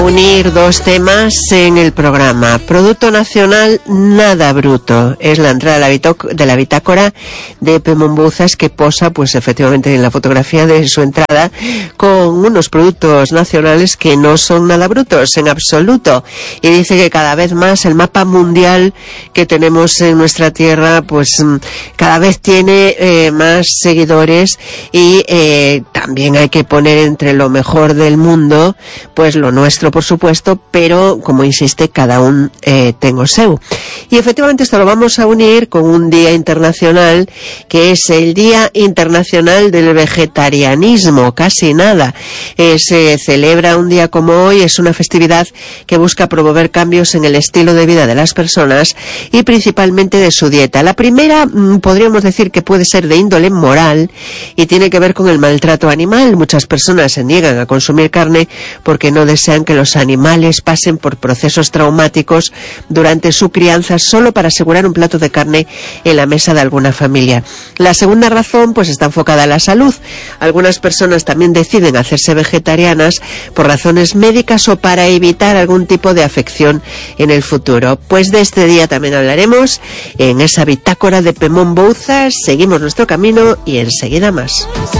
Unir dos temas en el programa. Producto nacional, nada bruto. Es la entrada de la bitácora de Pemón Bouzas, que posa, pues efectivamente, en la fotografía de su entrada con unos productos nacionales que no son nada brutos, en absoluto. Y dice que cada vez más el mapa mundial que tenemos en nuestra tierra, pues cada vez tiene más seguidores y también hay que poner entre lo mejor del mundo, pues lo nuestro, por supuesto, pero como insiste, cada un ten o seu. Y efectivamente esto lo vamos a unir con un día internacional que es el Día Internacional del Vegetarianismo. Casi nada. Se celebra un día como hoy, es una festividad que busca promover cambios en el estilo de vida de las personas y principalmente de su dieta. La primera podríamos decir que puede ser de índole moral y tiene que ver con el maltrato animal. Muchas personas se niegan a consumir carne porque no desean que los animales pasen por procesos traumáticos durante su crianza solo para asegurar un plato de carne en la mesa de alguna familia. La segunda razón pues está enfocada a la salud. Algunas personas también deciden hacerse vegetarianas por razones médicas o para evitar algún tipo de afección en el futuro. Pues de este día también hablaremos en esa bitácora de Pemón Bouzas. Seguimos nuestro camino y enseguida más.